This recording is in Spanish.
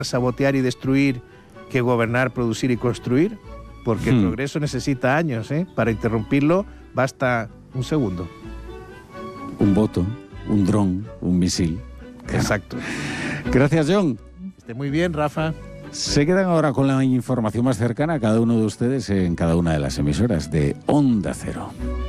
sabotear y destruir que gobernar, producir y construir, porque el progreso necesita años, ¿eh? Para interrumpirlo basta un segundo. Un voto, un dron, un misil. Exacto. Gracias, Jon. Esté muy bien, Rafa. Se quedan ahora con la información más cercana a cada uno de ustedes en cada una de las emisoras de Onda Cero.